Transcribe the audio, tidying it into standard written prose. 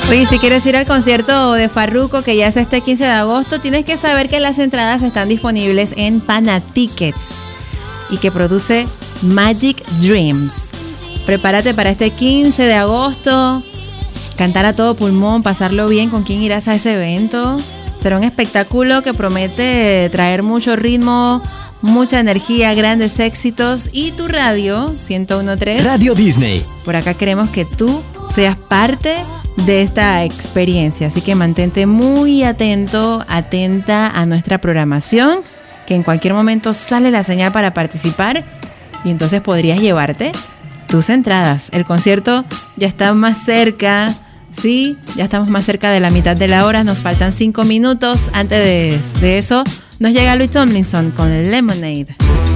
Oye, si quieres ir al concierto de Farruko, que ya es este 15 de agosto, tienes que saber que las entradas están disponibles en Panatickets y que produce Magic Dreams. Prepárate para este 15 de agosto, cantar a todo pulmón, pasarlo bien. ¿Con quién irás a ese evento? Será un espectáculo que promete traer mucho ritmo, mucha energía, grandes éxitos. Y tu radio, 101.3 Radio Disney. Por acá queremos que tú seas parte de esta experiencia. Así que mantente muy atento, atenta a nuestra programación, que en cualquier momento sale la señal para participar y entonces podrías llevarte tus entradas. El concierto ya está más cerca. Sí, ya estamos más cerca de la mitad de la hora, nos faltan 5 minutos. Antes de eso, nos llega Louis Tomlinson con Lemonade.